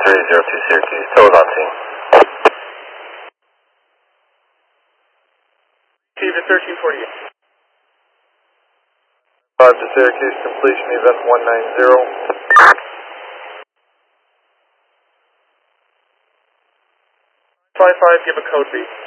302 Syracuse, toes on scene. Receive to 1348. 5 to Syracuse, completion event 190. 55, give a code read.